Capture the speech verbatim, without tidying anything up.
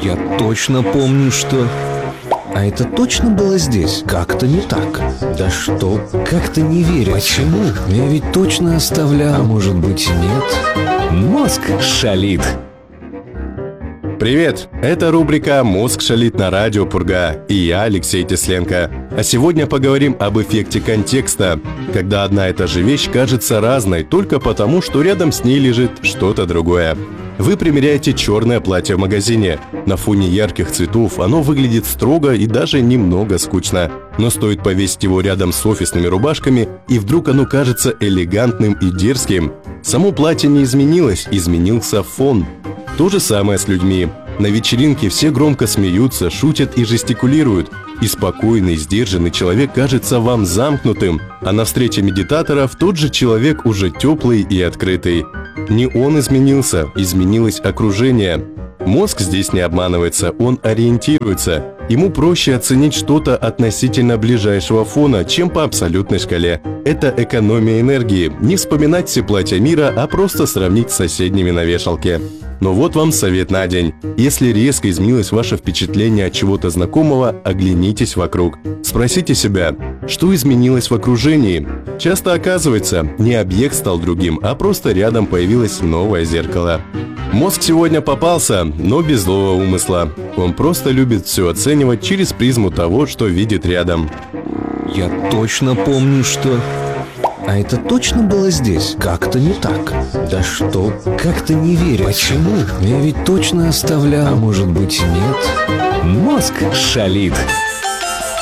Я точно помню, что... А это точно было здесь? Как-то не так. Да что? Как-то не верю. Почему? Я ведь точно оставлял. А может быть, нет? Мозг шалит. Привет! Это рубрика «Мозг шалит» на радио Пурга, и я, Алексей Тесленко. А сегодня поговорим об эффекте контекста, когда одна и та же вещь кажется разной только потому, что рядом с ней лежит что-то другое. Вы примеряете черное платье в магазине. На фоне ярких цветов оно выглядит строго и даже немного скучно. Но стоит повесить его рядом с офисными рубашками, и вдруг оно кажется элегантным и дерзким. Само платье не изменилось, изменился фон. То же самое с людьми. На вечеринке все громко смеются, шутят и жестикулируют. И спокойный, сдержанный человек кажется вам замкнутым, а на встрече медитаторов тот же человек уже теплый и открытый. Не он изменился, изменилось окружение. Мозг здесь не обманывается, он ориентируется. Ему проще оценить что-то относительно ближайшего фона, чем по абсолютной шкале. Это экономия энергии. Не вспоминать все платья мира, а просто сравнить с соседними на вешалке. Но вот вам совет на день. Если резко изменилось ваше впечатление от чего-то знакомого, оглянитесь вокруг. Спросите себя, что изменилось в окружении? Часто оказывается, не объект стал другим, а просто рядом появилось новое зеркало. Мозг сегодня попался, но без злого умысла. Он просто любит все оценивать через призму того, что видит рядом. Я точно помню, что... А это точно было здесь? Как-то не так. Да что? Как-то не верю. Почему? Я ведь точно оставлял. А может быть, нет? Мозг шалит.